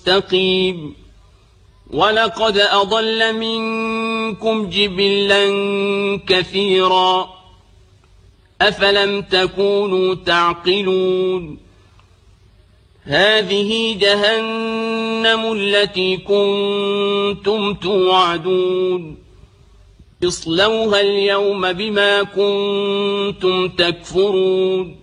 مستقيم ولقد أضل منكم جبلا كثيرا أفلم تكونوا تعقلون هذه جهنم التي كنتم توعدون اصلوها اليوم بما كنتم تكفرون